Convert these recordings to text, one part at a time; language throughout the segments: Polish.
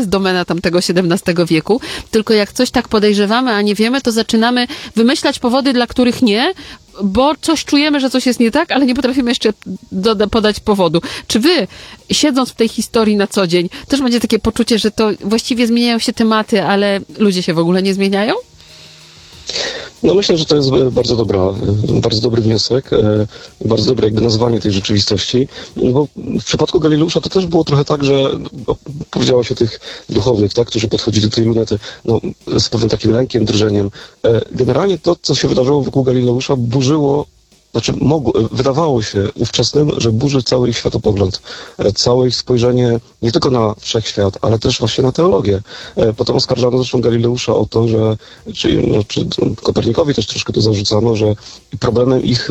jest domena tamtego XVII wieku, tylko jak coś tak podejrzewamy, a nie wiemy, to zaczynamy wymyślać powody, dla których nie, bo coś czujemy, że coś jest nie tak, ale nie potrafimy jeszcze podać powodu. Czy wy, siedząc w tej historii na co dzień, też macie takie poczucie, że to właściwie zmieniają się tematy, ale ludzie się w ogóle nie zmieniają? No myślę, że to jest bardzo dobry wniosek, bardzo dobre jakby nazwanie tej rzeczywistości, bo w przypadku Galileusza to też było trochę tak, że powiedziałaś o tych duchownych, tak, którzy podchodzili do tej lunety z pewnym takim lękiem, drżeniem. Generalnie to, co się wydarzyło wokół Galileusza, wydawało się ówczesnym, że burzy cały ich światopogląd, całe ich spojrzenie nie tylko na wszechświat, ale też właśnie na teologię. Potem oskarżano zresztą Galileusza o to, że, czy Kopernikowi też troszkę to zarzucano, że problemem ich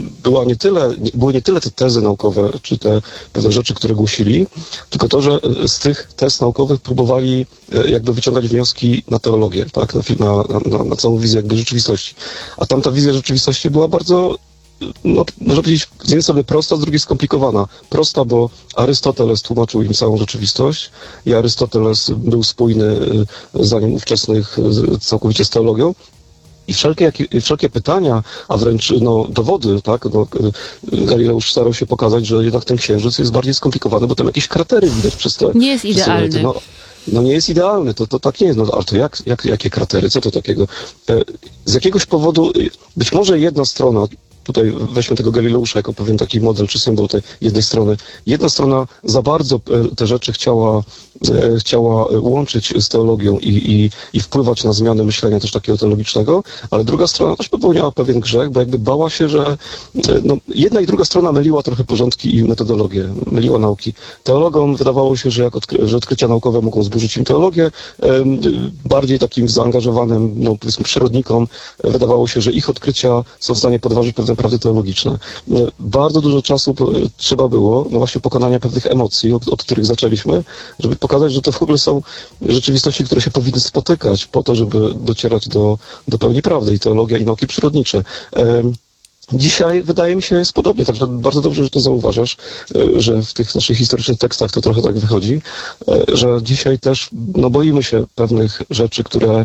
były nie tyle te tezy naukowe, czy te pewne rzeczy, które głosili, tylko to, że z tych tez naukowych próbowali jakby wyciągać wnioski na teologię, tak, na całą wizję jakby rzeczywistości. A tamta wizja rzeczywistości była bardzo, można powiedzieć, z jednej strony prosta, z drugiej skomplikowana. Prosta, bo Arystoteles tłumaczył im całą rzeczywistość i Arystoteles był spójny zdaniem ówczesnych całkowicie z teologią. I wszelkie pytania, a wręcz dowody, tak, Galileusz starał się pokazać, że jednak ten księżyc jest bardziej skomplikowany, bo tam jakieś kratery widać przez te... Nie jest idealny. No nie jest idealny, to tak nie jest. Ale to jakie kratery? Co to takiego? Z jakiegoś powodu, być może jedna strona, tutaj weźmy tego Galileusza jako pewien taki model czy symbol tej jednej strony. Jedna strona za bardzo te rzeczy chciała łączyć z teologią i wpływać na zmianę myślenia też takiego teologicznego, ale druga strona też popełniała pewien grzech, bo jakby bała się, że jedna i druga strona myliła trochę porządki i metodologię, myliła nauki. Teologom wydawało się, że odkrycia naukowe mogą zburzyć im teologię, bardziej takim zaangażowanym, powiedzmy przyrodnikom wydawało się, że ich odkrycia są w stanie podważyć pewne prawdy teologiczne. Bardzo dużo czasu trzeba było, właśnie pokonania pewnych emocji, od których zaczęliśmy, żeby pokazać, że to w ogóle są rzeczywistości, które się powinny spotykać po to, żeby docierać do pełni prawdy i teologia i nauki przyrodnicze. Dzisiaj wydaje mi się jest podobnie, także bardzo dobrze, że to zauważasz, że w tych naszych historycznych tekstach to trochę tak wychodzi, że dzisiaj też boimy się pewnych rzeczy,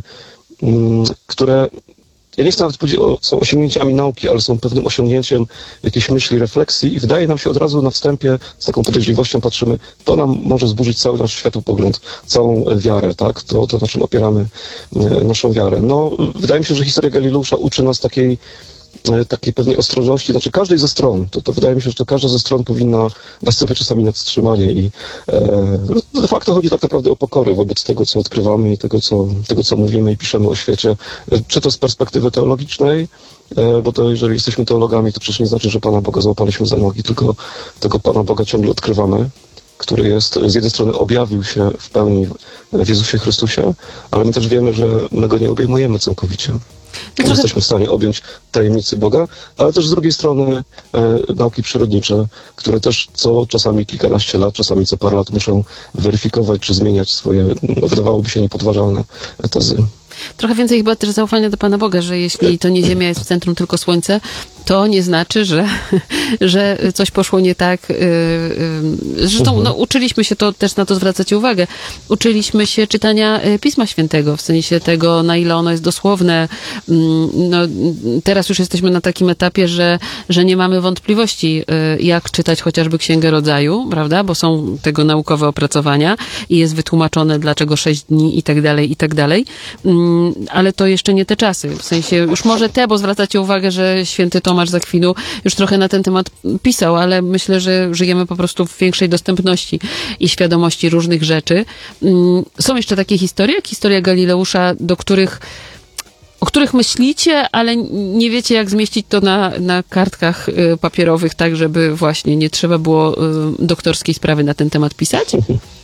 które ja nie chcę nawet powiedzieć, są osiągnięciami nauki, ale są pewnym osiągnięciem jakiejś myśli, refleksji i wydaje nam się od razu na wstępie, z taką podejrzliwością patrzymy, to nam może zburzyć cały nasz światopogląd, całą wiarę, tak? To na czym opieramy naszą wiarę. Wydaje mi się, że historia Galileusza uczy nas takiej pewnej ostrożności, znaczy każdej ze stron, to wydaje mi się, że to każda ze stron powinna dać sobie czasami na wstrzymanie i de facto chodzi tak naprawdę o pokorę wobec tego, co odkrywamy i tego, co mówimy i piszemy o świecie, czy to z perspektywy teologicznej, bo to jeżeli jesteśmy teologami, to przecież nie znaczy, że Pana Boga złapaliśmy za nogi, tylko tego Pana Boga ciągle odkrywamy, który jest, z jednej strony objawił się w pełni w Jezusie Chrystusie, ale my też wiemy, że my Go nie obejmujemy całkowicie. Nie jesteśmy w stanie objąć tajemnicy Boga, ale też z drugiej strony nauki przyrodnicze, które też czasami kilkanaście lat, czasami co parę lat muszą weryfikować czy zmieniać swoje, wydawałoby się niepodważalne tezy. Trochę więcej chyba też zaufania do Pana Boga, że jeśli to nie Ziemia jest w centrum, tylko Słońce, to nie znaczy, że coś poszło nie tak. Zresztą uczyliśmy się, to też na to zwracacie uwagę, uczyliśmy się czytania Pisma Świętego, w sensie tego, na ile ono jest dosłowne. Teraz już jesteśmy na takim etapie, że nie mamy wątpliwości, jak czytać chociażby Księgę Rodzaju, prawda, bo są tego naukowe opracowania i jest wytłumaczone, dlaczego 6 dni i tak dalej. Ale to jeszcze nie te czasy. W sensie już może bo zwracacie uwagę, że święty Tomasz z Akwinu już trochę na ten temat pisał, ale myślę, że żyjemy po prostu w większej dostępności i świadomości różnych rzeczy. Są jeszcze takie historie, jak historia Galileusza, o których myślicie, ale nie wiecie, jak zmieścić to na kartkach papierowych, tak, żeby właśnie nie trzeba było doktorskiej sprawy na ten temat pisać?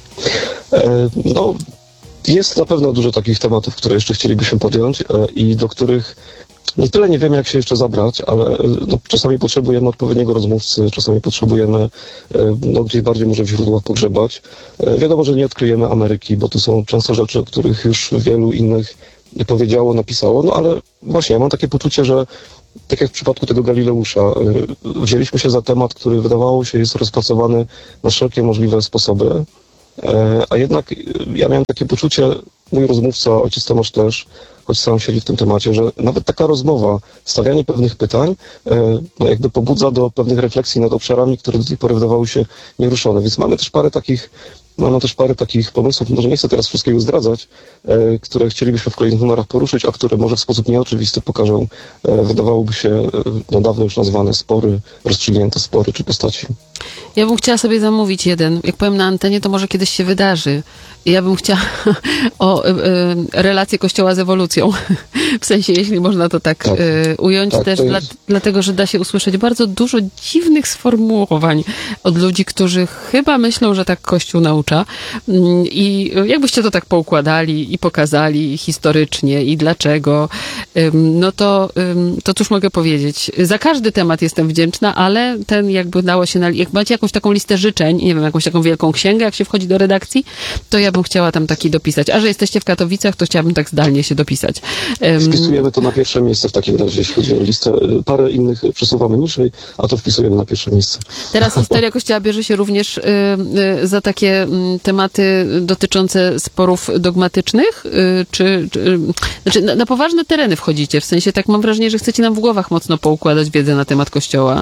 Jest na pewno dużo takich tematów, które jeszcze chcielibyśmy podjąć i do których nie tyle nie wiemy, jak się jeszcze zabrać, ale czasami potrzebujemy odpowiedniego rozmówcy, czasami potrzebujemy gdzieś bardziej może w źródłach pogrzebać. Wiadomo, że nie odkryjemy Ameryki, bo to są często rzeczy, o których już wielu innych powiedziało, napisało, ale właśnie ja mam takie poczucie, że tak jak w przypadku tego Galileusza, wzięliśmy się za temat, który wydawało się jest rozpracowany na wszelkie możliwe sposoby, A jednak ja miałem takie poczucie, mój rozmówca, ojciec Tomasz też, choć sam siedzi w tym temacie, że nawet taka rozmowa, stawianie pewnych pytań, no jakby pobudza do pewnych refleksji nad obszarami, które do tej pory wydawały się nieruszone. Więc mamy też parę takich pomysłów, może nie chcę teraz wszystkiego zdradzać, które chcielibyśmy w kolejnych numerach poruszyć, a które może w sposób nieoczywisty pokażą, wydawałoby się, no dawno już nazwane spory, rozstrzygnięte spory czy postaci. Ja bym chciała sobie zamówić jeden. Jak powiem na antenie, to może kiedyś się wydarzy. Ja bym chciała o relację Kościoła z ewolucją. W sensie, jeśli można to tak ująć, tak, też jest... dlatego, że da się usłyszeć bardzo dużo dziwnych sformułowań od ludzi, którzy chyba myślą, że tak Kościół naucza. I jakbyście to tak poukładali i pokazali historycznie i dlaczego, no to cóż mogę powiedzieć. Za każdy temat jestem wdzięczna, ale ten jakby dało się, jak macie jakąś taką listę życzeń, nie wiem, jakąś taką wielką księgę, jak się wchodzi do redakcji, to ja bym chciała tam taki dopisać. A że jesteście w Katowicach, to chciałabym tak zdalnie się dopisać. Wpisujemy to na pierwsze miejsce w takim razie, jeśli chodzi o listę. Parę innych przesuwamy niżej, a to wpisujemy na pierwsze miejsce. Teraz historia Kościoła bierze się również za takie tematy dotyczące sporów dogmatycznych? Znaczy na poważne tereny wchodzicie? W sensie tak mam wrażenie, że chcecie nam w głowach mocno poukładać wiedzę na temat Kościoła.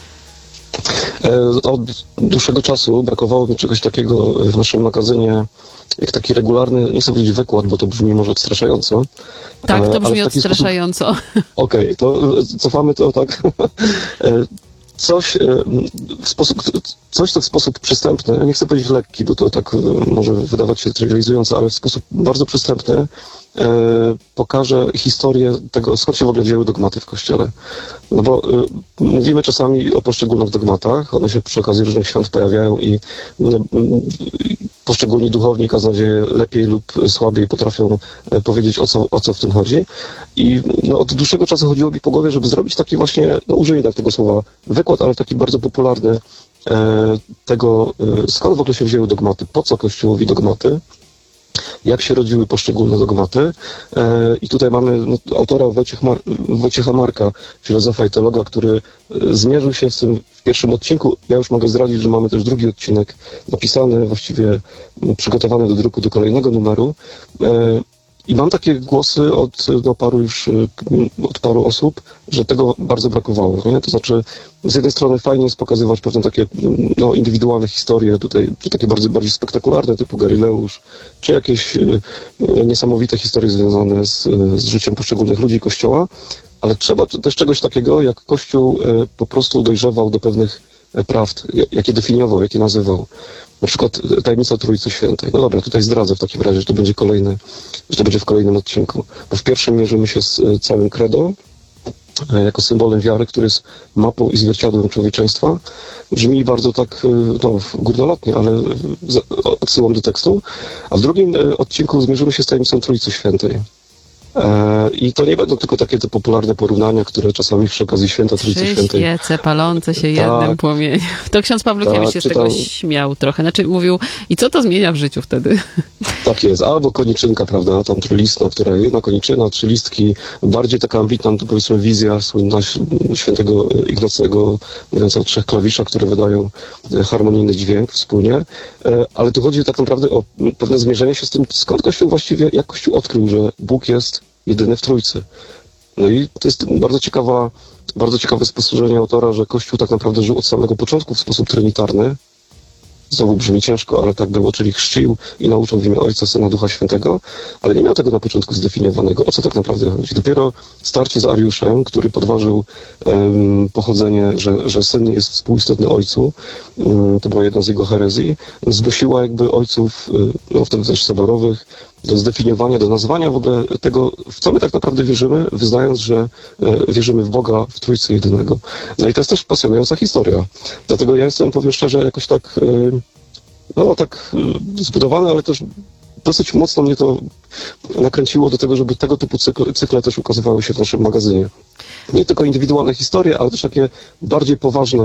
Od dłuższego czasu brakowało mi czegoś takiego w naszym magazynie, jak taki regularny, nie chcę powiedzieć wykład, bo to brzmi może odstraszająco. Tak, to brzmi odstraszająco. Okej, to cofamy to, tak. Coś, co w sposób przystępny, nie chcę powiedzieć lekki, bo to tak może wydawać się trywializujące, ale w sposób bardzo przystępny pokaże historię tego, skąd się w ogóle wzięły dogmaty w Kościele. No bo mówimy czasami o poszczególnych dogmatach, one się przy okazji różnych świąt pojawiają i poszczególni duchowni, kaznodzieje lepiej lub słabiej potrafią powiedzieć, o co w tym chodzi. I no, od dłuższego czasu chodziło mi po głowie, żeby zrobić taki właśnie, no użyję tak tego słowa, wykład, ale taki bardzo popularny tego, skąd w ogóle się wzięły dogmaty, po co Kościołowi dogmaty, jak się rodziły poszczególne dogmaty. I tutaj mamy autora Wojciecha Marka, filozofa i teologa, który zmierzył się z tym w pierwszym odcinku. Ja już mogę zdradzić, że mamy też drugi odcinek napisany, właściwie przygotowany do druku do kolejnego numeru. I mam takie głosy od paru osób, że tego bardzo brakowało. Nie? To znaczy, z jednej strony fajnie jest pokazywać pewne takie indywidualne historie, tutaj, czy takie bardziej spektakularne, typu Galileusz, czy jakieś niesamowite historie związane z życiem poszczególnych ludzi Kościoła, ale trzeba też czegoś takiego, jak Kościół po prostu dojrzewał do pewnych prawd, jakie definiował, jakie nazywał. Na przykład tajemnica Trójcy Świętej. No dobra, tutaj zdradzę w takim razie, że to będzie w kolejnym odcinku. Bo w pierwszym mierzymy się z całym credo, jako symbolem wiary, który jest mapą i zwierciadłem człowieczeństwa. Brzmi bardzo tak górnolotnie, ale odsyłam do tekstu. A w drugim odcinku zmierzymy się z tajemnicą Trójcy Świętej. I to nie będą tylko takie te popularne porównania, które czasami przy okazji święta Trójcy Świętej... świece palące się jednym płomieniem. To ksiądz Pawlukiewicz się z tego śmiał trochę. Znaczy mówił, i co to zmienia w życiu wtedy? Tak jest. Albo koniczynka, prawda, tam trylistna, która jedna koniczyna, 3 listki, bardziej taka ambitna, to powiedzmy wizja słynna świętego Ignacego, mówiąc o 3 klawiszach, które wydają harmonijny dźwięk wspólnie. Ale tu chodzi tak naprawdę o pewne zmierzenie się z tym, skąd Kościół właściwie, jak Kościół odkrył, że Bóg jest jedyny w Trójcy. No i to jest bardzo ciekawe spostrzeżenie autora, że Kościół tak naprawdę żył od samego początku w sposób trinitarny. Znowu brzmi ciężko, ale tak było, czyli chrzcił i nauczał w imię Ojca, Syna, Ducha Świętego, ale nie miał tego na początku zdefiniowanego. O co tak naprawdę chodzi? Dopiero starcie z Ariuszem, który podważył pochodzenie, że Syn jest współistotny Ojcu, to była jedna z jego herezji, zgłosiła jakby ojców, wtedy też soborowych, do zdefiniowania, do nazwania w ogóle tego, w co my tak naprawdę wierzymy, wyznając, że wierzymy w Boga, w Trójcy Jedynego. No i to jest też pasjonująca historia. Dlatego ja jestem, powiem szczerze, jakoś tak, zbudowany, ale też dosyć mocno mnie to nakręciło do tego, żeby tego typu cykle też ukazywały się w naszym magazynie. nie tylko indywidualne historie, ale też takie bardziej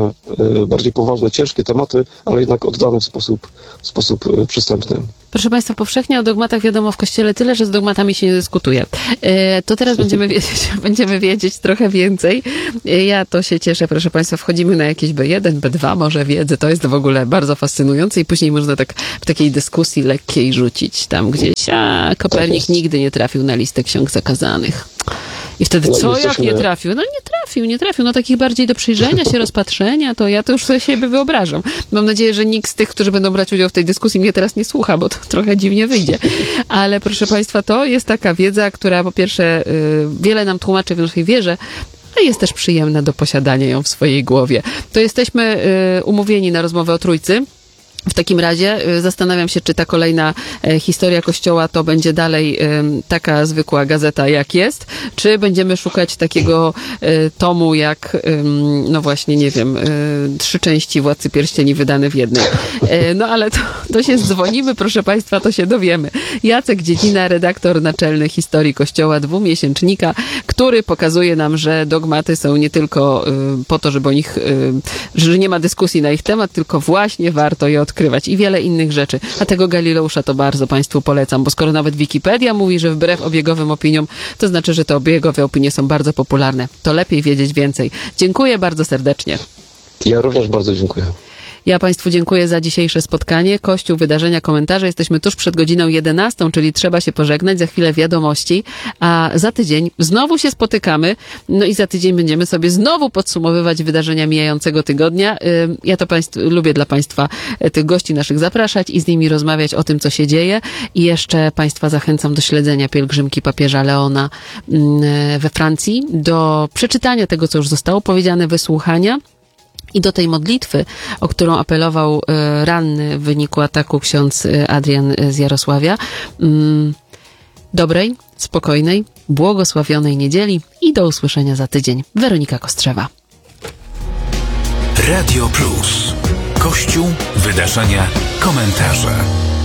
poważne, ciężkie tematy, ale jednak oddane w sposób przystępny. Proszę Państwa, powszechnie o dogmatach wiadomo w Kościele tyle, że z dogmatami się nie dyskutuje. To teraz będziemy wiedzieć trochę więcej. Ja to się cieszę, proszę Państwa, wchodzimy na jakieś B1, B2 może wiedzy, to jest w ogóle bardzo fascynujące i później można tak w takiej dyskusji lekkiej rzucić tam gdzieś, Kopernik nigdy nie trafił na listę ksiąg zakazanych. I wtedy jak nie trafił? No nie trafił. No takich bardziej do przyjrzenia się, rozpatrzenia, to ja to już sobie siebie wyobrażam. Mam nadzieję, że nikt z tych, którzy będą brać udział w tej dyskusji mnie teraz nie słucha, bo to trochę dziwnie wyjdzie. Ale proszę Państwa, to jest taka wiedza, która po pierwsze wiele nam tłumaczy w naszej wierze, a jest też przyjemna do posiadania ją w swojej głowie. To jesteśmy umówieni na rozmowę o Trójcy. W takim razie zastanawiam się, czy ta kolejna historia Kościoła to będzie dalej taka zwykła gazeta jak jest, czy będziemy szukać takiego tomu jak, no właśnie, nie wiem, 3 części Władcy Pierścieni wydane w jednej. No ale to się dzwonimy, proszę Państwa, to się dowiemy. Jacek Dziedzina, redaktor naczelny Historii Kościoła, 2-miesięcznika, który pokazuje nam, że dogmaty są nie tylko po to, żeby o nich, że nie ma dyskusji na ich temat, tylko właśnie warto je odkrywać i wiele innych rzeczy. A tego Galileusza to bardzo Państwu polecam, bo skoro nawet Wikipedia mówi, że wbrew obiegowym opiniom, to znaczy, że te obiegowe opinie są bardzo popularne. To lepiej wiedzieć więcej. Dziękuję bardzo serdecznie. Ja również bardzo dziękuję. Ja Państwu dziękuję za dzisiejsze spotkanie. Kościół, wydarzenia, komentarze. Jesteśmy tuż przed godziną 11, czyli trzeba się pożegnać. Za chwilę wiadomości, a za tydzień znowu się spotykamy. No i za tydzień będziemy sobie znowu podsumowywać wydarzenia mijającego tygodnia. Ja to lubię dla Państwa tych gości naszych zapraszać i z nimi rozmawiać o tym, co się dzieje. I jeszcze Państwa zachęcam do śledzenia pielgrzymki papieża Leona we Francji, do przeczytania tego, co już zostało powiedziane, wysłuchania. I do tej modlitwy, o którą apelował ranny w wyniku ataku ksiądz Adrian z Jarosławia. Dobrej, spokojnej, błogosławionej niedzieli i do usłyszenia za tydzień. Weronika Kostrzewa. Radio Plus. Kościół, wydarzenia, komentarze.